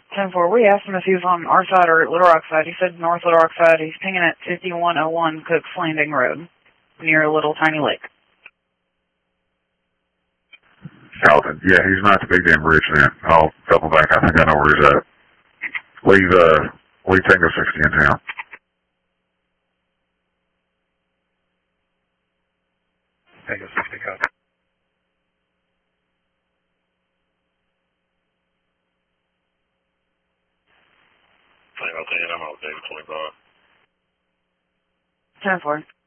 10-4, we asked him if he was on our side or Little Rock side. He said North Little Rock side. He's pinging at 5101 Cook's Landing Road, near a little tiny lake. Alton, yeah, he's not the Big Dam Bridge then. I'll double back. I think I know where he's at. Leave Tango 60 in town. Tango 60, copy. Tango 10, I'm on Tango 25. 10-4.